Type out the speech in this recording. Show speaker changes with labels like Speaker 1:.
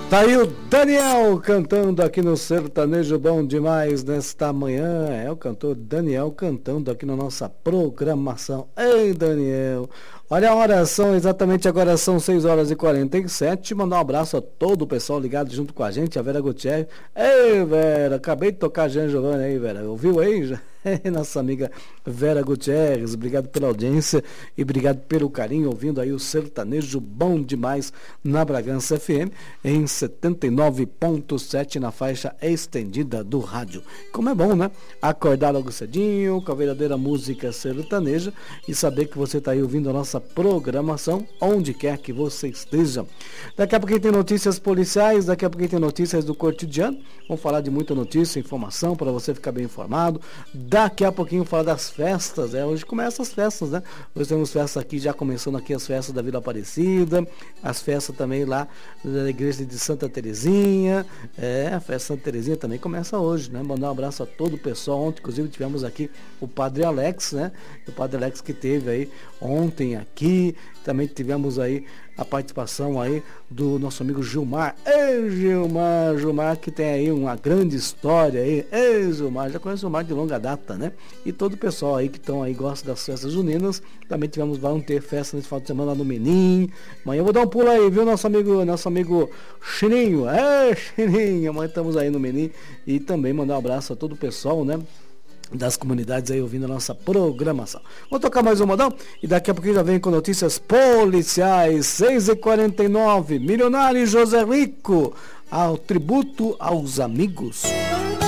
Speaker 1: Tá aí o Daniel cantando aqui no Sertanejo Bom Demais nesta manhã. É o cantor Daniel cantando aqui na nossa programação. Ei, Daniel! Olha a hora, exatamente agora são 6h47. Mandar um abraço a todo o pessoal ligado junto com a gente, a Vera Gutierrez. Ei, Vera, acabei de tocar Jean Giovanni aí, Vera. Ouviu aí? Nossa amiga Vera Gutierrez, obrigado pela audiência e obrigado pelo carinho, ouvindo aí o Sertanejo Bom Demais na Bragança FM, em 79.7 na faixa estendida do rádio. Como é bom, né? Acordar logo cedinho, com a verdadeira música sertaneja e saber que você está aí ouvindo a nossa programação, onde quer que você esteja. Daqui a pouquinho tem notícias policiais, daqui a pouquinho tem notícias do cotidiano, vamos falar de muita notícia, informação, para você ficar bem informado. Daqui a pouquinho falar das festas, hoje começam as festas, né? Hoje temos festas aqui, já começando aqui as festas da Vila Aparecida, as festas também lá da igreja de Santa Terezinha, a festa de Santa Terezinha também começa hoje, né? Mandar um abraço a todo o pessoal. Ontem, inclusive, tivemos aqui o Padre Alex, né? O Padre Alex que teve aí ontem aqui, também tivemos aí a participação aí do nosso amigo Gilmar. Ei, Gilmar que tem aí uma grande história aí. Ei, Gilmar, já conheço o Gilmar de longa data, né? E todo o pessoal aí que estão aí, gosta das festas juninas. Também vão ter festa nesse final de semana lá no Menin. Amanhã eu vou dar um pulo aí, viu, nosso amigo Chininho. Chininho, amanhã estamos aí no Menin. E também mandar um abraço a todo o pessoal, né? Das comunidades aí ouvindo a nossa programação. Vamos tocar mais um modão e daqui a pouquinho já vem com notícias policiais. 6h49, Milionário José Rico, ao tributo aos amigos.